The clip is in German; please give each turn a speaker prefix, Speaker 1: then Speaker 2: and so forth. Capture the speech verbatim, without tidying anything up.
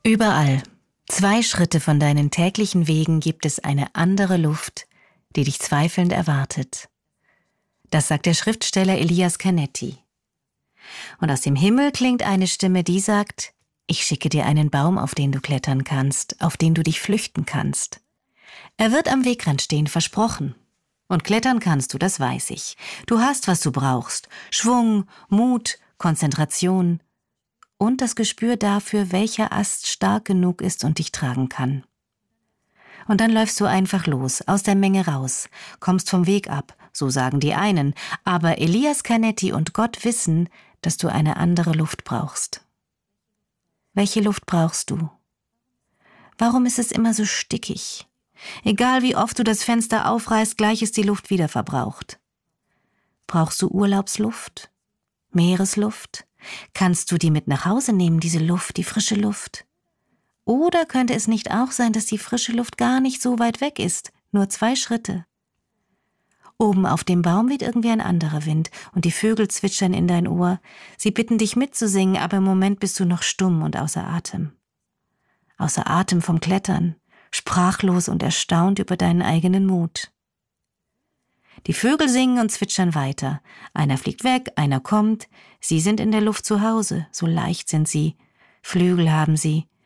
Speaker 1: Überall, zwei Schritte von deinen täglichen Wegen gibt es eine andere Luft, die dich zweifelnd erwartet. Das sagt der Schriftsteller Elias Canetti. Und aus dem Himmel klingt eine Stimme, die sagt: Ich schicke dir einen Baum, auf den du klettern kannst, auf den du dich flüchten kannst. Er wird am Wegrand stehen, versprochen. Und klettern kannst du, das weiß ich. Du hast, was du brauchst. Schwung, Mut, Konzentration und das Gespür dafür, welcher Ast stark genug ist und dich tragen kann. Und dann läufst du einfach los, aus der Menge raus, kommst vom Weg ab, so sagen die einen, aber Elias Canetti und Gott wissen, dass du eine andere Luft brauchst. Welche Luft brauchst du? Warum ist es immer so stickig? Egal wie oft du das Fenster aufreißt, gleich ist die Luft wieder verbraucht. Brauchst du Urlaubsluft? Meeresluft? Kannst du die mit nach Hause nehmen, diese Luft, die frische Luft? Oder könnte es nicht auch sein, dass die frische Luft gar nicht so weit weg ist, nur zwei Schritte? Oben auf dem Baum weht irgendwie ein anderer Wind und die Vögel zwitschern in dein Ohr. Sie bitten dich mitzusingen, aber im Moment bist du noch stumm und außer Atem. Außer Atem vom Klettern, sprachlos und erstaunt über deinen eigenen Mut. Die Vögel singen und zwitschern weiter. Einer fliegt weg, einer kommt. Sie sind in der Luft zu Hause, so leicht sind sie. Flügel haben sie.